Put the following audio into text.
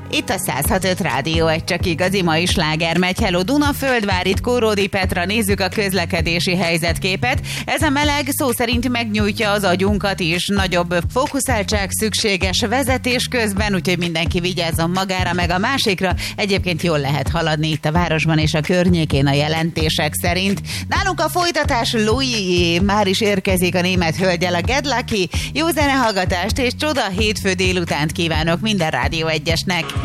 Itt a 106.5 Rádió, egy csak igazi mai sláger megy. Hello Dunaföldvár, itt Kóródi Petra, nézzük a közlekedési helyzetképet. Ez a meleg szó szerint megnyújtja az agyunkat is. Nagyobb fókuszáltság szükséges vezetés közben, úgyhogy mindenki vigyázzon magára meg a másikra. Egyébként jól lehet haladni itt a városban és a környékén a jelentések szerint. Nálunk a folytatás Louis, már is érkezik a német hölgyel, a Get Lucky. Jó zenehallgatást és csoda hétfő délutánt kívánok minden Rádió 1-esnek.